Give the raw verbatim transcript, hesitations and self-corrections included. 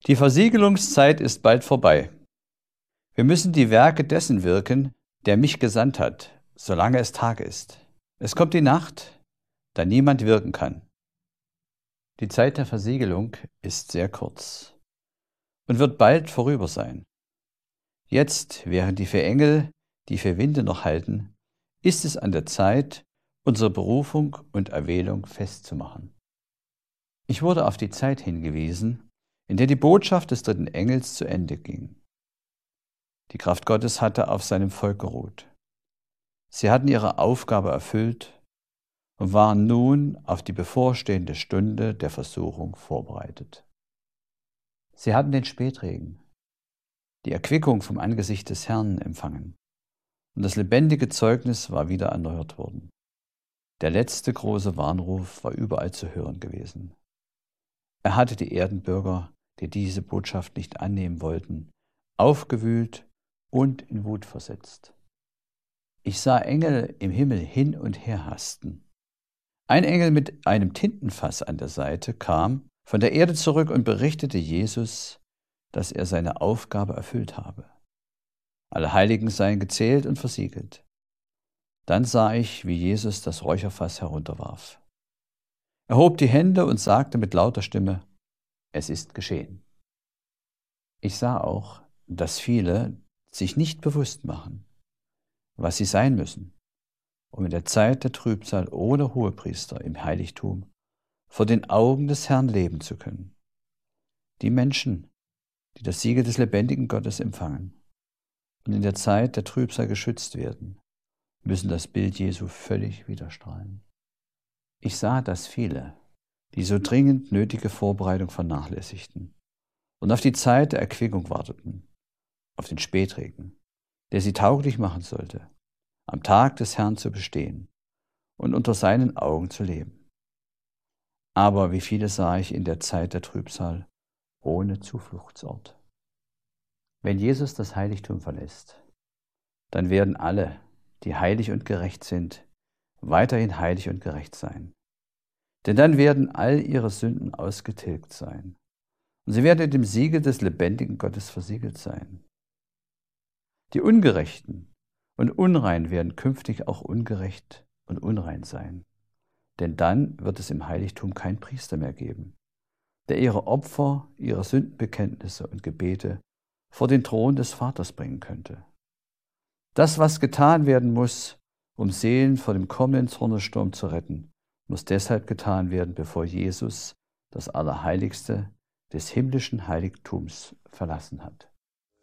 Die Versiegelungszeit ist bald vorbei. Wir müssen die Werke dessen wirken, der mich gesandt hat, solange es Tag ist. Es kommt die Nacht, da niemand wirken kann. Die Zeit der Versiegelung ist sehr kurz und wird bald vorüber sein. Jetzt, während die vier Engel die vier Winde noch halten, ist es an der Zeit, unsere Berufung und Erwählung festzumachen. Ich wurde auf die Zeit hingewiesen, in der die Botschaft des dritten Engels zu Ende ging. Die Kraft Gottes hatte auf seinem Volk geruht. Sie hatten ihre Aufgabe erfüllt und waren nun auf die bevorstehende Stunde der Versuchung vorbereitet. Sie hatten den Spätregen, die Erquickung vom Angesicht des Herrn empfangen, und das lebendige Zeugnis war wieder erneuert worden. Der letzte große Warnruf war überall zu hören gewesen. Er hatte die Erdenbürger, die diese Botschaft nicht annehmen wollten, aufgewühlt und in Wut versetzt. Ich sah Engel im Himmel hin und her hasten. Ein Engel mit einem Tintenfass an der Seite kam von der Erde zurück und berichtete Jesus, dass er seine Aufgabe erfüllt habe. Alle Heiligen seien gezählt und versiegelt. Dann sah ich, wie Jesus das Räucherfass herunterwarf. Er hob die Hände und sagte mit lauter Stimme: Es ist geschehen. Ich sah auch, dass viele sich nicht bewusst machen, was sie sein müssen, um in der Zeit der Trübsal ohne Hohepriester im Heiligtum vor den Augen des Herrn leben zu können. Die Menschen, die das Siegel des lebendigen Gottes empfangen und in der Zeit der Trübsal geschützt werden, müssen das Bild Jesu völlig widerstrahlen. Ich sah, dass viele die so dringend nötige Vorbereitung vernachlässigten und auf die Zeit der Erquickung warteten, auf den Spätregen, der sie tauglich machen sollte, am Tag des Herrn zu bestehen und unter seinen Augen zu leben. Aber wie viele sah ich in der Zeit der Trübsal ohne Zufluchtsort. Wenn Jesus das Heiligtum verlässt, dann werden alle, die heilig und gerecht sind, weiterhin heilig und gerecht sein. Denn dann werden all ihre Sünden ausgetilgt sein. Und sie werden in dem Siegel des lebendigen Gottes versiegelt sein. Die Ungerechten und Unrein werden künftig auch ungerecht und unrein sein. Denn dann wird es im Heiligtum keinen Priester mehr geben, der ihre Opfer, ihre Sündenbekenntnisse und Gebete vor den Thron des Vaters bringen könnte. Das, was getan werden muss, um Seelen vor dem kommenden Zornesturm zu retten, muss deshalb getan werden, bevor Jesus das Allerheiligste des himmlischen Heiligtums verlassen hat.